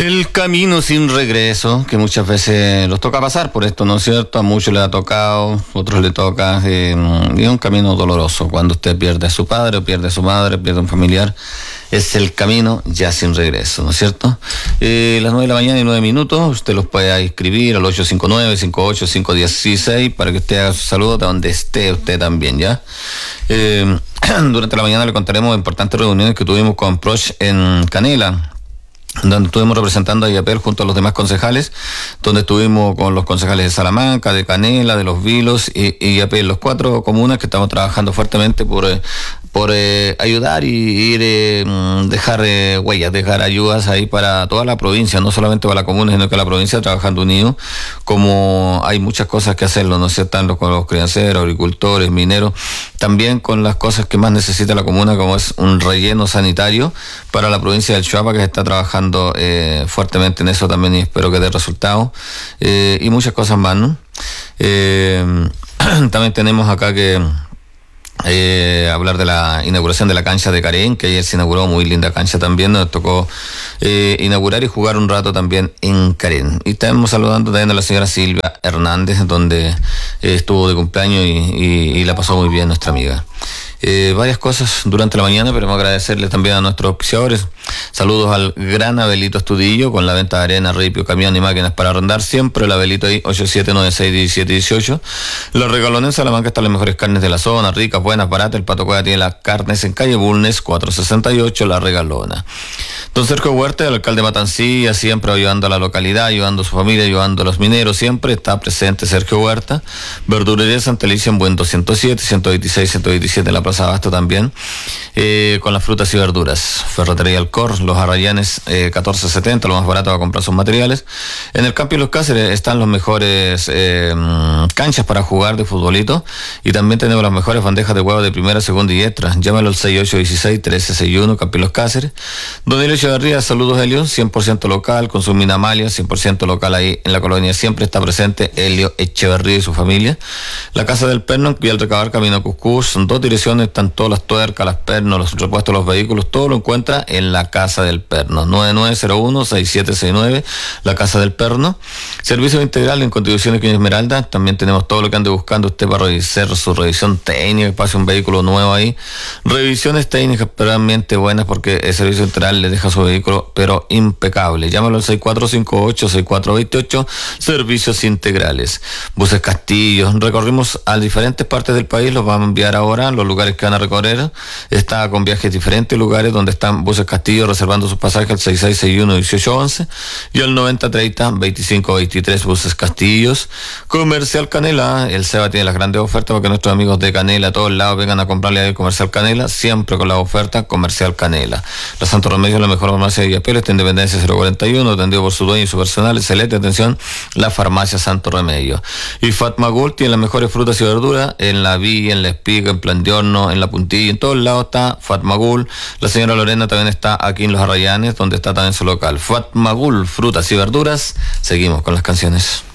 El camino sin regreso, que muchas veces los toca pasar por esto, ¿no es cierto? A muchos les ha tocado, a otros les toca, y es un camino doloroso. Cuando usted pierde a su padre, o pierde a su madre, pierde a un familiar, es el camino ya sin regreso, ¿no es cierto? Las 9 de la mañana y 9 minutos, usted los puede escribir al 859-585-1016 para que usted haga su saludo de donde esté usted también, ¿ya? Durante la mañana le contaremos importantes reuniones que tuvimos con Proch en Canela, donde estuvimos representando a IAPEL junto a los demás concejales, donde estuvimos con los concejales de Salamanca, de Canela, de Los Vilos y IAPEL, los 4 comunas que estamos trabajando fuertemente por ayudar y ir dejar huellas, dejar ayudas ahí para toda la provincia, no solamente para la comuna, sino que la provincia trabajando unido, como hay muchas cosas que hacerlo, ¿no sé? Están con los crianceros, agricultores, mineros, también con las cosas que más necesita la comuna, como es un relleno sanitario para la provincia del Choapa, que se está trabajando fuertemente en eso también, y espero que dé resultados, y muchas cosas más, ¿no? También tenemos acá que hablar de la inauguración de la cancha de Carén, que ayer se inauguró, muy linda cancha también, nos tocó inaugurar y jugar un rato también en Carén. Y estamos saludando también a la señora Silvia Hernández, donde estuvo de cumpleaños y la pasó muy bien nuestra amiga. Varias cosas durante la mañana, pero agradecerle también a nuestros auspiciadores. Saludos al gran Abelito Estudillo, con la venta de arena, ripio, camión y máquinas para arrendar. Siempre el Abelito ahí, 87961718. La Regalona en Salamanca están las mejores carnes de la zona, ricas, buenas, baratas. El Pato Cueva tiene las carnes en calle Bulnes, 468, La Regalona. Don Sergio Huerta, el alcalde de Matancilla, siempre ayudando a la localidad, ayudando a su familia, ayudando a los mineros, siempre está presente Sergio Huerta. Verdulería Santa Alicia en Buen 207, 126, 127 en la Plaza Abasto también, con las frutas y verduras. Ferretería Alcor, los Arrayanes 1470, lo más barato para comprar sus materiales. En el Camping Los Cáceres están los mejores canchas para jugar de futbolito, y también tenemos las mejores bandejas de huevo de primera, segunda y extra. Llámalo al 6816-1361, Camping Los Cáceres. Don Helio Echeverría, saludos Helio, 100% local, con su Minamalia, 100% local ahí en la colonia, siempre está presente Helio Echeverría y su familia. La Casa del Perno, en Vía del Recabar, camino a Cuscús, son 2 direcciones, están todas las tuercas, las pernos, los repuestos de los vehículos, todo lo encuentra en la Casa del Perno, 9901-6769, la Casa del Perno. Servicio integral en Contribuciones Química Esmeralda, también tenemos todo lo que ande buscando usted para revisar su revisión técnica, que pase un vehículo nuevo ahí. Revisiones técnicas realmente buenas, porque el servicio integral le deja su vehículo pero impecable. Llámalo al 6458-6428, servicios integrales. Buses Castillo, recorrimos a diferentes partes del país, los vamos a enviar ahora, los lugares que van a recorrer. Está con viajes diferentes lugares, donde están Buses Castillo reservando sus pasajes al 6661-1811 y al 9030-2523 Buses Castillos. Comercial Canela, el Seba tiene las grandes ofertas para que nuestros amigos de Canela a todos lados vengan a comprarle a Comercial Canela, siempre con la oferta Comercial Canela. La Santo Remedio, la mejor farmacia de IAPEL, está en Independencia 041, atendido por su dueño y su personal, excelente atención, la farmacia Santo Remedio. Y Fatma Gold tiene las mejores frutas y verduras en la Villa, en la Espiga, en Plan de Horno, en la Puntilla, en todos lados está Fatma Gold. La señora Lorena también está aquí en Los Arrayanes, donde está también su local. Fatma Gold, frutas y verduras. Seguimos con las canciones.